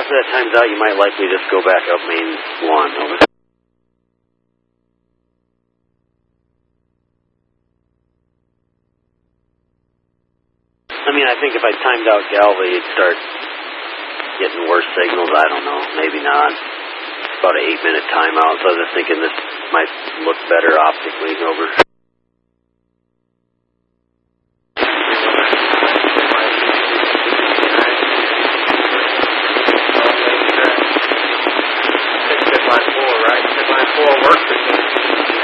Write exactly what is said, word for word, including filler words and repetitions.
after that time's out, you might likely just go back up main one. Over. I mean, I think if I timed out Galva, you'd start getting worse signals. I don't know. Maybe not. It's about an eight-minute timeout, so I was just thinking this might look better optically. Over.